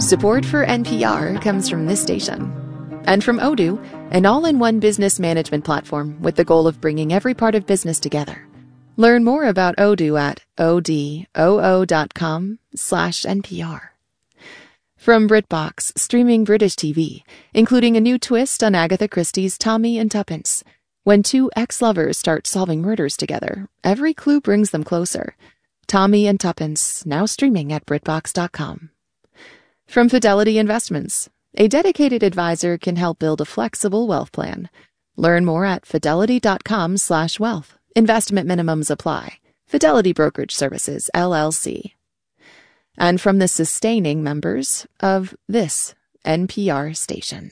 Support for NPR comes from this station. And from Odoo, an all-in-one business management platform with the goal of bringing every part of business together. Learn more about Odoo at odoo.com/NPR. From BritBox, streaming British TV, including a new twist on Agatha Christie's Tommy and Tuppence. When two ex-lovers start solving murders together, every clue brings them closer. Tommy and Tuppence, now streaming at BritBox.com. From Fidelity Investments, a dedicated advisor can help build a flexible wealth plan. Learn more at fidelity.com/wealth. Investment minimums apply. Fidelity Brokerage Services, LLC. And from the sustaining members of this NPR station.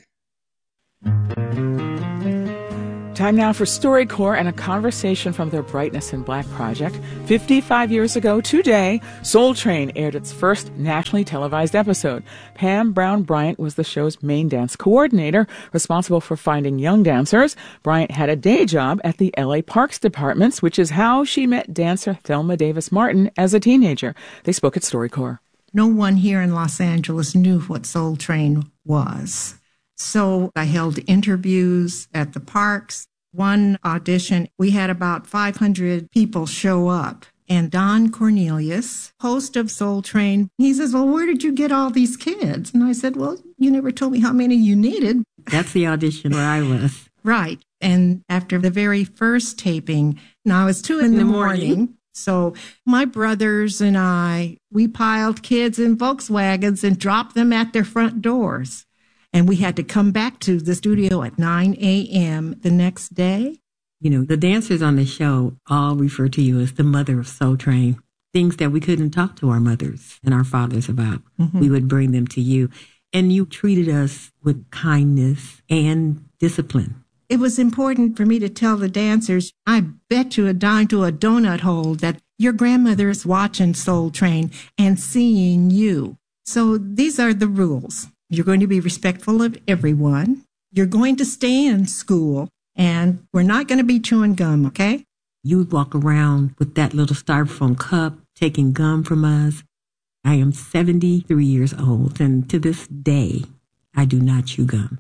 Time now for StoryCorps and a conversation from their Brightness in Black project. 55 years ago today, Soul Train aired its first nationally televised episode. Pam Brown Bryant was the show's main dance coordinator, responsible for finding young dancers. Bryant had a day job at the LA Parks Department, which is how she met dancer Thelma Davis Martin as a teenager. They spoke at StoryCorps. No one here in Los Angeles knew what Soul Train was. So I held interviews at the parks. One audition, we had about 500 people show up. And Don Cornelius, host of Soul Train, he says, well, where did you get all these kids? And I said, well, you never told me how many you needed. That's the audition where I was. Right. And after the very first taping, now it's 2 in the morning. So my brothers and I, we piled kids in Volkswagens and dropped them at their front doors. And we had to come back to the studio at 9 a.m. the next day. You know, the dancers on the show all refer to you as the mother of Soul Train. Things that we couldn't talk to our mothers and our fathers about. Mm-hmm. We would bring them to you. And you treated us with kindness and discipline. It was important for me to tell the dancers, I bet you a dime to a donut hole that your grandmother is watching Soul Train and seeing you. So these are the rules. You're going to be respectful of everyone. You're going to stay in school, and we're not going to be chewing gum, okay? You would walk around with that little styrofoam cup, taking gum from us. I am 73 years old, and to this day, I do not chew gum.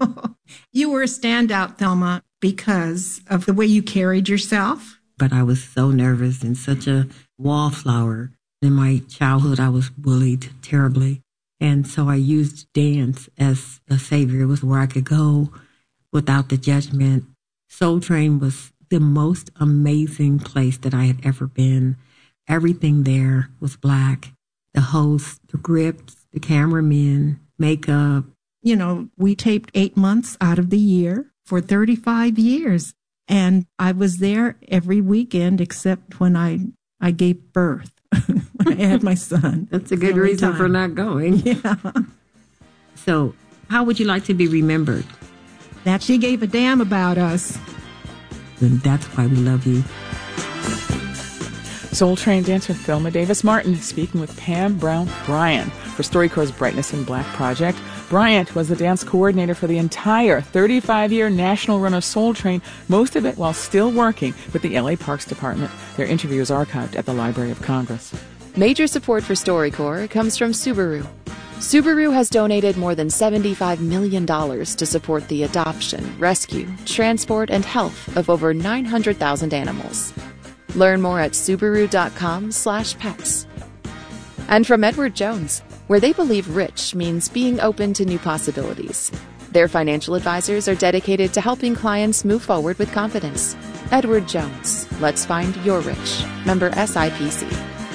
You were a standout, Thelma, because of the way you carried yourself. But I was so nervous and such a wallflower. In my childhood, I was bullied terribly. And so I used dance as a savior. It was where I could go without the judgment. Soul Train was the most amazing place that I had ever been. Everything there was Black. The host, the grips, the cameramen, makeup. You know, we taped 8 months out of the year for 35 years. And I was there every weekend except when I gave birth. When I had my son. That's a good reason for not going. Yeah. So, how would you like to be remembered? That she gave a damn about us. And that's why we love you. Soul Train dancer Thelma Davis Martin speaking with Pam Brown Bryant for StoryCorps' Brightness in Black project. Bryant was the dance coordinator for the entire 35-year national run of Soul Train, most of it while still working with the LA Parks Department. Their interview is archived at the Library of Congress. Major support for StoryCorps comes from Subaru. Subaru has donated more than $75 million to support the adoption, rescue, transport, and health of over 900,000 animals. Learn more at Subaru.com/pets. And from Edward Jones, where they believe rich means being open to new possibilities. Their financial advisors are dedicated to helping clients move forward with confidence. Edward Jones, let's find your rich. Member SIPC.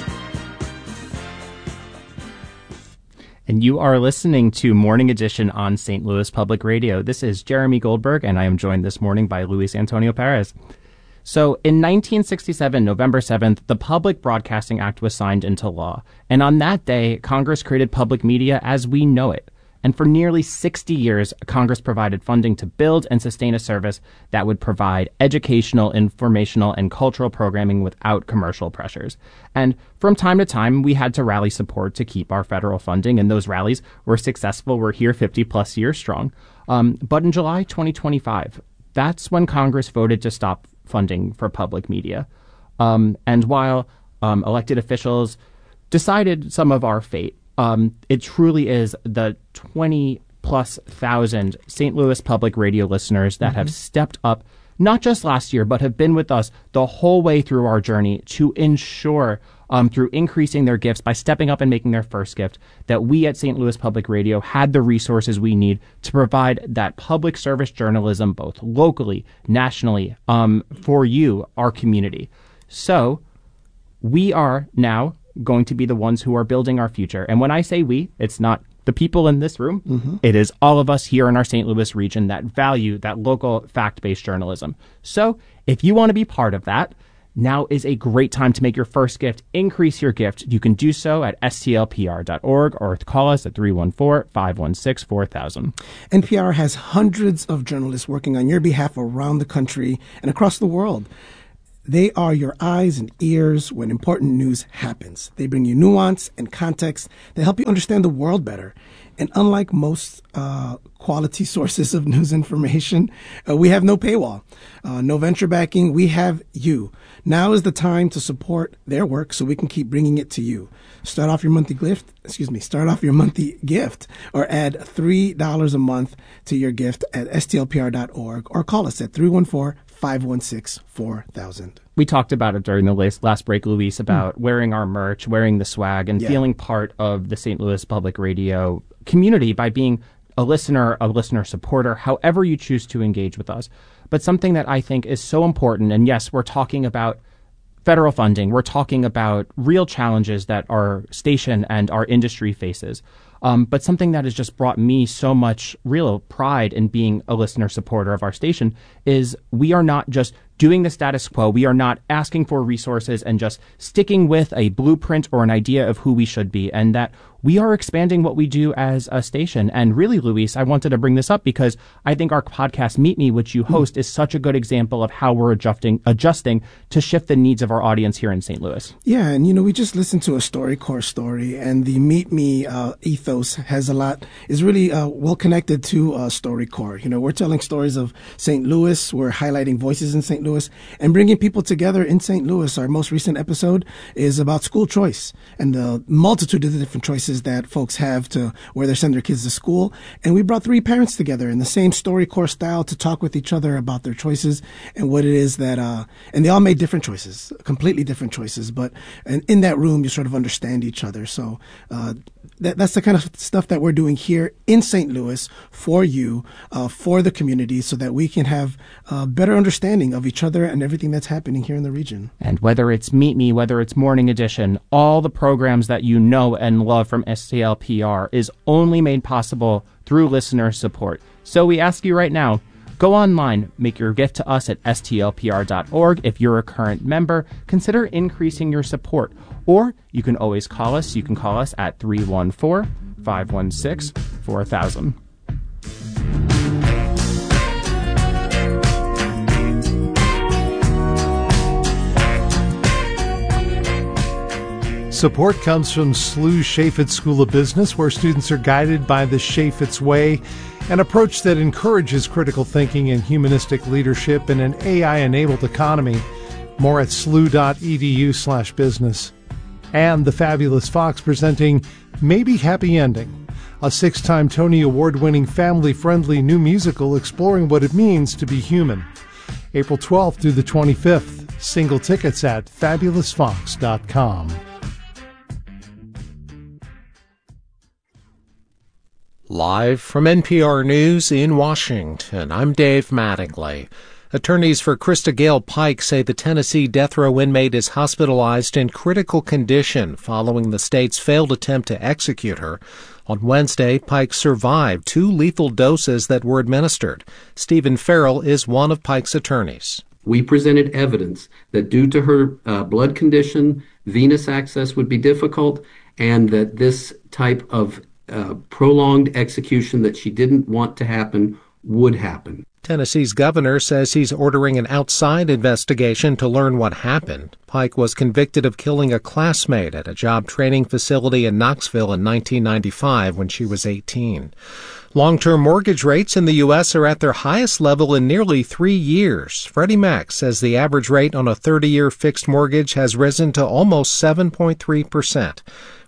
And you are listening to Morning Edition on St. Louis Public Radio. This is Jeremy Goldberg, and I am joined this morning by Luis Antonio Perez. So in 1967, November 7th, the Public Broadcasting Act was signed into law. And on that day, Congress created public media as we know it. And for nearly 60 years, Congress provided funding to build and sustain a service that would provide educational, informational, and cultural programming without commercial pressures. And from time to time, we had to rally support to keep our federal funding, and those rallies were successful. We're here 50-plus years strong. But in July 2025, that's when Congress voted to stop funding for public media. And while elected officials decided some of our fate, it truly is the 20+ thousand St. Louis Public Radio listeners that have stepped up, not just last year, but have been with us the whole way through our journey to ensure, through increasing their gifts, by stepping up and making their first gift, that we at St. Louis Public Radio had the resources we need to provide that public service journalism, both locally, nationally, for you, our community. So we are now going to be the ones who are building our future. And when I say we, it's not the people in this room. It is all of us here in our St. Louis region that value that local fact-based journalism. So if you want to be part of that, now is a great time to make your first gift. Increase your gift. You can do so at stlpr.org or call us at 314-516-4000. NPR has hundreds of journalists working on your behalf around the country and across the world. They are your eyes and ears when important news happens. They bring you nuance and context that help you understand the world better. And unlike most quality sources of news information, we have no paywall, no venture backing. We have you. Now is the time to support their work so we can keep bringing it to you. Start off your monthly gift, or add $3 a month to your gift at stlpr.org or call us at 314-516-4000. We talked about it during the last break, Luis, about wearing our merch, wearing the swag, and feeling part of the St. Louis Public Radio community by being a listener supporter, however you choose to engage with us. But something that I think is so important, and yes, we're talking about federal funding, we're talking about real challenges that our station and our industry faces. But something that has just brought me so much real pride in being a listener supporter of our station is we are not just doing the status quo. We are not asking for resources and just sticking with a blueprint or an idea of who we should be, and that we are expanding what we do as a station. And really, Luis, I wanted to bring this up because I think our podcast, Meet Me, which you host, is such a good example of how we're adjusting to shift the needs of our audience here in St. Louis. Yeah, and we just listened to a StoryCorps story, and the Meet Me ethos is really well connected to StoryCorps. We're telling stories of St. Louis, we're highlighting voices in St. Louis, and bringing people together in St. Louis. Our most recent episode is about school choice and the multitude of the different choices that folks have to where they send their kids to school. And we brought 3 parents together in the same StoryCorps style to talk with each other about their choices and what it is that, and they all made different choices, completely different choices. But in that room, you sort of understand each other. So that's the kind of stuff that we're doing here in St. Louis for you, for the community, so that we can have a better understanding of each other and everything that's happening here in the region. And whether it's Meet Me, whether it's Morning Edition, all the programs that you know and love from STLPR is only made possible through listener support. So we ask you right now, go online, make your gift to us at stlpr.org. If you're a current member, consider increasing your support. Or you can always call us. You can call us at 314-516-4000. Support comes from SLU Chaffetz School of Business, where students are guided by the Chaffetz Way, an approach that encourages critical thinking and humanistic leadership in an AI-enabled economy. More at slu.edu/business. And the Fabulous Fox presenting Maybe Happy Ending, a 6-time Tony Award-winning family-friendly new musical exploring what it means to be human. April 12th through the 25th. Single tickets at fabulousfox.com. Live from NPR News in Washington, I'm Dave Mattingly. Attorneys for Krista Gale Pike say the Tennessee death row inmate is hospitalized in critical condition following the state's failed attempt to execute her. On Wednesday, Pike survived 2 lethal doses that were administered. Stephen Farrell is one of Pike's attorneys. We presented evidence that due to her blood condition, venous access would be difficult, and that this type of prolonged execution that she didn't want to happen would happen. Tennessee's governor says he's ordering an outside investigation to learn what happened. Pike was convicted of killing a classmate at a job training facility in Knoxville in 1995 when she was 18. Long-term mortgage rates in the U.S. are at their highest level in nearly 3 years. Freddie Mac says the average rate on a 30-year fixed mortgage has risen to almost 7.3%.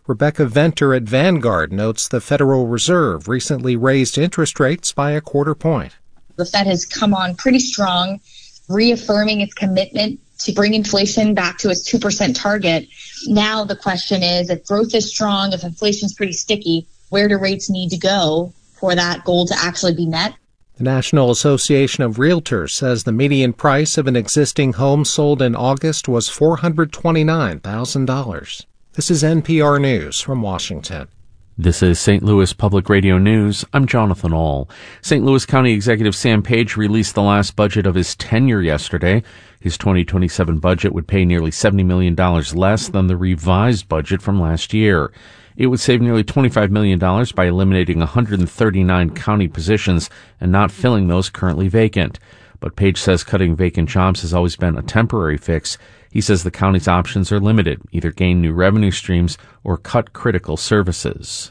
Rebecca Venter at Vanguard notes the Federal Reserve recently raised interest rates by a quarter point. The Fed has come on pretty strong, reaffirming its commitment to bring inflation back to its 2% target. Now the question is, if growth is strong, if inflation is pretty sticky, where do rates need to go for that goal to actually be met? The National Association of Realtors says the median price of an existing home sold in August was $429,000. This is NPR News from Washington. This is St. Louis Public Radio News. I'm Jonathan Ahl. St. Louis County Executive Sam Page released the last budget of his tenure yesterday. His 2027 budget would pay nearly $70 million less than the revised budget from last year. It would save nearly $25 million by eliminating 139 county positions and not filling those currently vacant. But Page says cutting vacant jobs has always been a temporary fix. He says the county's options are limited, either gain new revenue streams or cut critical services.